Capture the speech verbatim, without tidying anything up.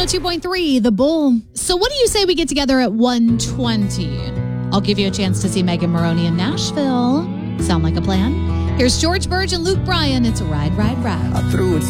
oh two point three, The Bull. So what do you say we get together at one twenty? I'll give you a chance to see Megan Maroney in Nashville. Sound like a plan? Here's George Burge and Luke Bryan. It's Ride, Ride, Ride. I threw it